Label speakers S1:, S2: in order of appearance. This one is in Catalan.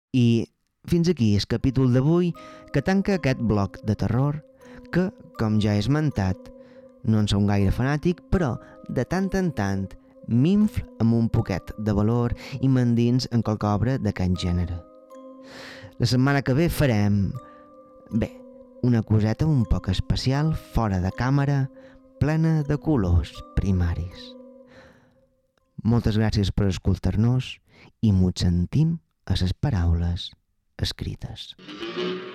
S1: I fins aquí el capítol d'avui que tanca aquest bloc de terror que, com ja he esmentat, no en som gaire fanàtic, però de tant en tant m'infla amb un poquet de valor i m'endins en qualque obra d'aquest gènere. La setmana que ve farem, una coseta un poc especial, fora de càmera, plena de colors primaris. Moltes gràcies per escoltar-nos i mos sentim a les paraules escrites.